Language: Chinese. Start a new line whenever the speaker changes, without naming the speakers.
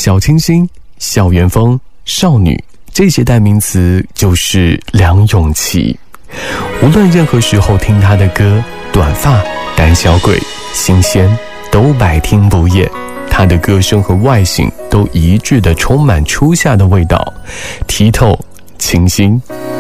小清新、校园风、少女，这些代名词就是梁咏琪。无论任何时候听她的歌，短发、胆小鬼、新鲜，都百听不厌。她的歌声和外形都一致的充满初夏的味道，剔透、清新，